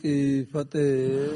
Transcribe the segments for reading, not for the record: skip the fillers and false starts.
ਕੀ ਫਤਿਹ।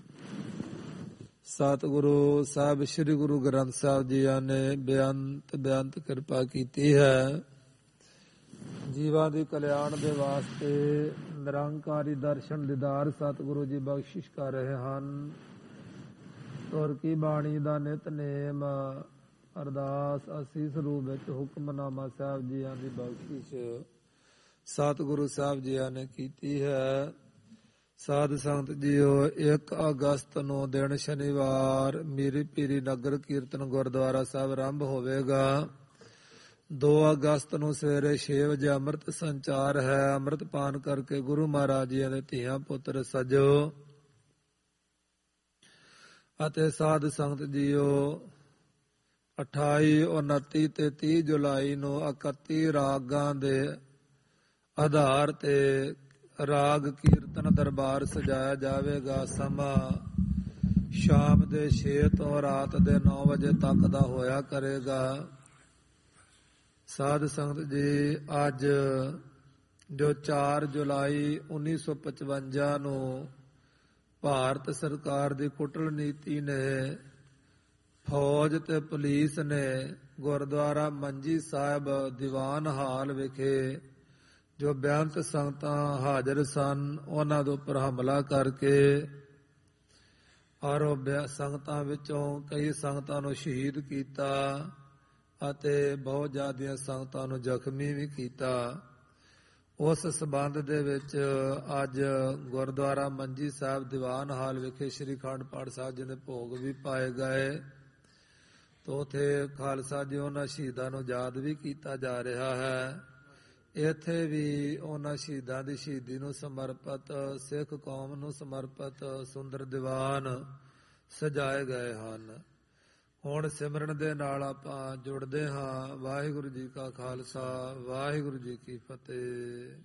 ਸਤਿਗੁਰੂ ਸਾਹਿਬ ਸ੍ਰੀ ਗੁਰੂ ਗ੍ਰੰਥ ਸਾਹਿਬ ਜੀ ਨੇ ਬੇਅੰਤ ਕਿਰਪਾ ਕੀਤੀ ਹੈ। ਜੀਵਾਂ ਦੀ ਕਲਿਆਣ ਦੇ ਵਾਸਤੇ ਨਿਰੰਕਾਰੀ ਦਰਸ਼ਨ ਦੀਦਾਰ ਸਤਿਗੁਰੂ ਜੀ ਬਖਸ਼ਿਸ਼ ਕਰ ਰਹੇ ਹਨ। ਤੁਰ ਕੀ ਬਾਣੀ ਦਾ ਨਿਤਨੇਮ ਅਰਦਾਸ ਅਸੀਸ ਰੂਪ ਵਿੱਚ ਹੁਕਮਨਾਮਾ ਸਾਹਿਬ ਜੀਆਂ ਦੀ ਬਖਸ਼ਿਸ਼ ਸਤਿਗੁਰੂ ਸਾਹਿਬ ਜੀਆਂ ਨੇ ਕੀਤੀ ਹੈ। ਸਾਧ ਸੰਗਤ ਜੀਓ, 1 ਅਗਸਤ ਨੂੰ ਦਿਨ ਸ਼ਨੀਵਾਰ ਮੀਰੀ ਪੀਰੀ ਨਗਰ ਕੀਰਤਨ ਗੁਰਦੁਆਰਾ ਸਾਹਿਬ ਆਰੰਭ ਹੋਵੇਗਾ। 2 ਅਗਸਤ ਨੂੰ ਸਵੇਰੇ 6 ਵਜੇ ਅੰਮ੍ਰਿਤ ਸੰਚਾਰ ਹੈ। ਅੰਮ੍ਰਿਤ ਪਾਨ ਕਰਕੇ ਗੁਰੂ ਮਹਾਰਾਜ ਜੀ ਦੇ ਧੀਆਂ ਪੁੱਤਰ ਸਜੋ ਅਤੇ ਸਾਧ ਸੰਗਤ ਜੀਓ, 28, 29 ਤੇ 30 ਜੁਲਾਈ ਨੂੰ 31 ਰਾਗਾਂ ਦੇ ਆਧਾਰ ਤੇ ਰਾਗ ਕੀਰਤਨ ਦਰਬਾਰ ਸਜਾਇਆ ਜਾਵੇਗਾ। ਸਮਾਂ ਸ਼ਾਮ ਦੇ 6 ਤੋਂ ਰਾਤ ਦੇ 9 ਵਜੇ ਤੱਕ ਦਾ ਹੋਇਆ ਕਰੇਗਾ। ਸਾਧ ਸੰਗਤ ਜੀ, ਅੱਜ ਜੋ 4 ਜੁਲਾਈ 1955 ਨੂੰ ਭਾਰਤ ਸਰਕਾਰ ਦੀ ਕੁਟਲਨੀਤੀ ਨੇ, ਫੌਜ ਤੇ ਪੁਲਿਸ ਨੇ ਗੁਰਦੁਆਰਾ ਮੰਜੀ ਸਾਹਿਬ ਦੀਵਾਨ ਹਾਲ ਵਿਖੇ ਜੋ ਬੇਅੰਤ ਸੰਗਤਾਂ ਹਾਜ਼ਰ ਸਨ, ਉਹਨਾਂ ਦੇ ਉੱਪਰ ਹਮਲਾ ਕਰਕੇ ਔਰ ਸੰਗਤਾਂ ਵਿੱਚੋਂ ਕਈ ਸੰਗਤਾਂ ਨੂੰ ਸ਼ਹੀਦ ਕੀਤਾ ਅਤੇ ਬਹੁਤ ਜ਼ਿਆਦੀਆਂ ਸੰਗਤਾਂ ਨੂੰ ਜ਼ਖਮੀ ਵੀ ਕੀਤਾ। ਉਸ ਸਬੰਧ ਦੇ ਵਿੱਚ ਅੱਜ ਗੁਰਦੁਆਰਾ ਮੰਜੀ ਸਾਹਿਬ ਦੀਵਾਨ ਹਾਲ ਵਿਖੇ ਸ੍ਰੀ ਅਖੰਡ ਪਾਠ ਸਾਹਿਬ ਜੀ ਦੇ ਭੋਗ ਵੀ ਪਾਏ ਗਏ। ਤਾਂ ਉੱਥੇ ਖਾਲਸਾ ਜੀ ਉਹਨਾਂ ਸ਼ਹੀਦਾਂ ਨੂੰ ਯਾਦ ਵੀ ਕੀਤਾ ਜਾ ਰਿਹਾ ਹੈ। ਇੱਥੇ ਵੀ ਉਹਨਾਂ ਸ਼ਹੀਦਾਂ ਦੀ ਸ਼ਹੀਦੀ ਨੂੰ ਸਮਰਪਿਤ, ਸਿੱਖ ਕੌਮ ਨੂੰ ਸਮਰਪਿਤ ਸੁੰਦਰ ਦੀਵਾਨ ਸਜਾਏ ਗਏ ਹਨ। ਹੁਣ ਸਿਮਰਨ ਦੇ ਨਾਲ ਆਪਾਂ ਜੁੜਦੇ ਹਾਂ। ਵਾਹਿਗੁਰੂ ਜੀ ਕਾ ਖਾਲਸਾ, ਵਾਹਿਗੁਰੂ ਜੀ ਕੀ ਫਤਿਹ।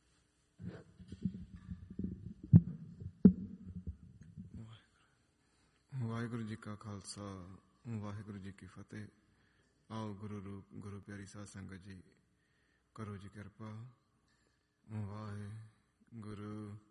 ਵਾਹਿਗੁਰੂ ਜੀ ਕਾ ਖਾਲਸਾ, ਵਾਹਿਗੁਰੂ ਜੀ ਕੀ ਫਤਿਹ। ਆਓ ਗੁਰੂ ਰੂਪ ਗੁਰੂ ਪਿਆਰੀ ਸਾਧ ਸੰਗਤ ਜੀ, ਕਰੋ ਜੀ ਕਿਰਪਾ। ਵਾਹਿਗੁਰੂ